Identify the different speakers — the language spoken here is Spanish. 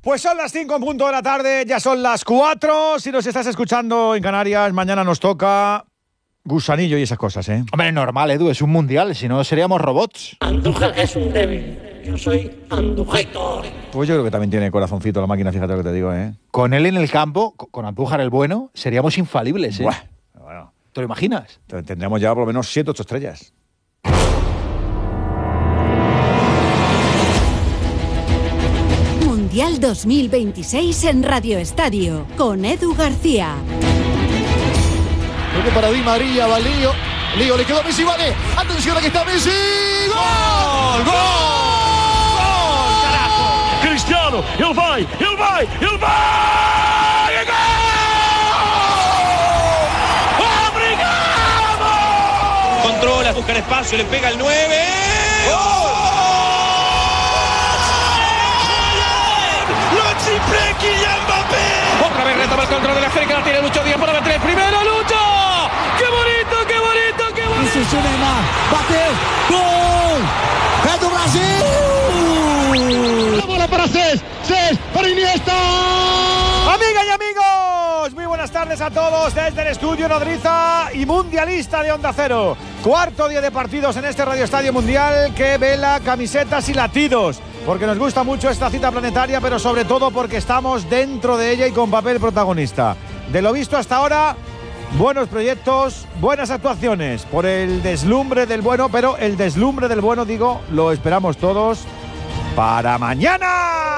Speaker 1: Pues son las 5 en punto de la tarde, ya son las 4. Si nos estás escuchando en Canarias, mañana nos toca gusanillo y esas cosas, ¿eh?
Speaker 2: Hombre, normal, Edu, es un mundial, si no seríamos robots.
Speaker 3: Andújar es un débil. Yo soy Andújar.
Speaker 1: Pues yo creo que también tiene corazoncito la máquina, fíjate lo que te digo, ¿eh?
Speaker 2: Con él en el campo, con Andújar el bueno, seríamos infalibles, ¿eh?
Speaker 1: Bueno,
Speaker 2: ¿Te lo imaginas?
Speaker 1: tendríamos ya por lo menos 7 o 8 estrellas.
Speaker 4: Mundial 2026 en Radio Estadio, con Edu García.
Speaker 5: Creo que para Di María, va Lío. Lío, le quedó a Messi, vale. Atención, aquí está Messi. ¡Gol! ¡Gol!
Speaker 6: ¡Carajo! Cristiano, ele vai! ¡Obrigado!
Speaker 7: Controla, busca el espacio, le pega el 9. ¡Gol! Kylian Mbappé.
Speaker 6: Otra vez retoma el control de la esférica, la tiene Lucho Díaz para meter el primero. ¡Lucho! ¡Qué bonito!
Speaker 5: Isso, Neymar, bateu, gol! É do Brasil! La bola para Cés para Iniesta.
Speaker 1: Amigas y amigos, muy buenas tardes a todos desde el estudio nodriza y mundialista de Onda Cero. Cuarto día de partidos en este Radio Estadio Mundial que vela camisetas y latidos. Porque nos gusta mucho esta cita planetaria, pero sobre todo porque estamos dentro de ella y con papel protagonista. De lo visto hasta ahora, buenos proyectos, buenas actuaciones, por el deslumbre del bueno, pero el deslumbre del bueno, digo, lo esperamos todos para mañana.